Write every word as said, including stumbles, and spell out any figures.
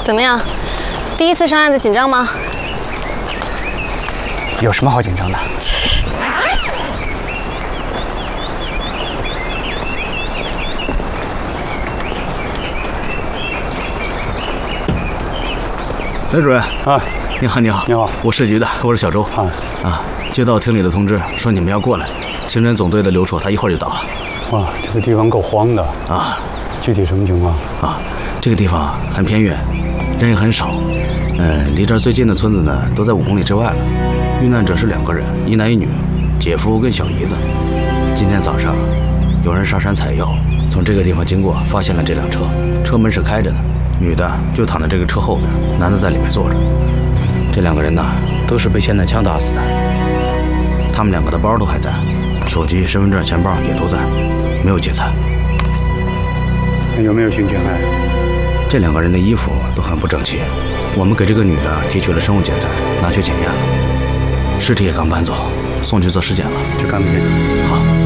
怎么样？第一次上案子紧张吗？ 有什么好紧张的？ 雷主任啊， 你好，你好， 你好， 我市局的，我是小周。 啊啊，接到厅里的通知，说你们要过来。刑侦总队的刘处，他一会儿就到了。 哇，这个地方够荒的啊！ 具体什么情况？ 啊，这个地方很偏远，人也很少。嗯，离这儿最近的村子呢，都在五公里之外了。遇难者是两个人，一男一女，姐夫跟小姨子。今天早上，有人上山采药，从这个地方经过，发现了这辆车，车门是开着的，女的就躺在这个车后边，男的在里面坐着。这两个人呢，都是被霰弹枪打死的。他们两个的包都还在，手机、身份证、钱包也都在，没有劫财。 那有没有性侵害？ 这两个人的衣服都很不整齐，我们给这个女的提取了生物检材，拿去检验了。尸体也刚搬走，送去做尸检了。 去看不见。 好。